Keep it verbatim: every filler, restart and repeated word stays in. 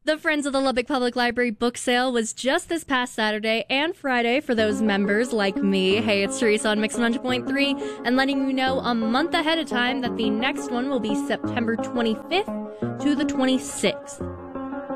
The Friends of the Lubbock Public Library book sale was just this past Saturday and Friday for those members like me. Hey, it's Teresa on Mix one hundred point three, and letting you know a month ahead of time that the next one will be September twenty-fifth to the twenty-sixth.